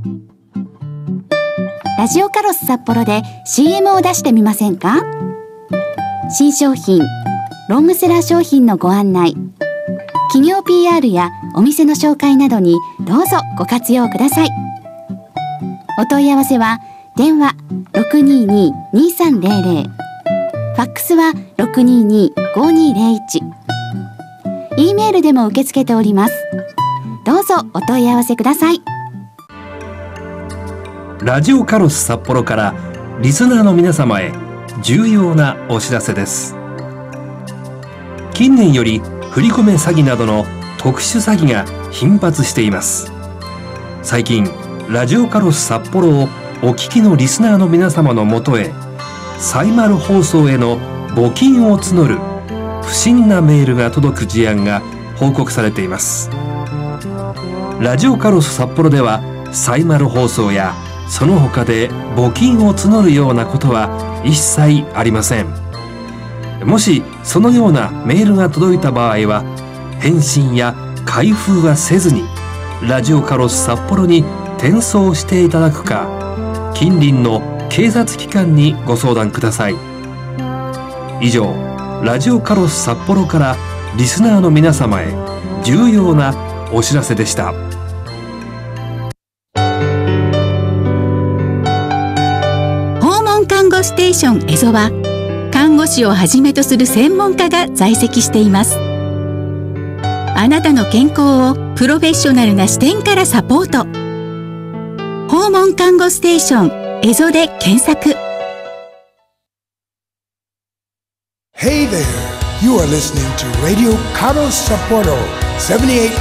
ラジオカロス札幌で CM を出してみませんか？新商品、ロングセラー商品のご案内、企業 PR やお店の紹介などにどうぞご活用ください。お問い合わせは電話 622-2300、ファックスは 622-5201、E メールでも受け付けております。どうぞお問い合わせください。 ラジオカロス札幌からリスナーの皆様へ重要なお知らせです。近年より振り込め詐欺などの特殊詐欺が頻発しています。最近ラジオカロス札幌をお聞きのリスナーの皆様のもとへ、サイマル放送への募金を募る不審なメールが届く事案が報告されています。ラジオカロス札幌ではサイマル放送やその他で募金を募るようなことは一切ありません。もしそのようなメールが届いた場合は、返信や開封はせずにラジオカロス札幌に転送していただくか、近隣の警察機関にご相談ください。以上、ラジオカロス札幌からリスナーの皆様へ重要なお知らせでした。 訪問看護ステーションエゾは、看護師をはじめとする専門家が在籍しています。あなたの健康をプロフェッショナルな視点からサポート。訪問看護ステーションエゾで検索。 Hey there, you are listening to Radio Karos Sapporo 78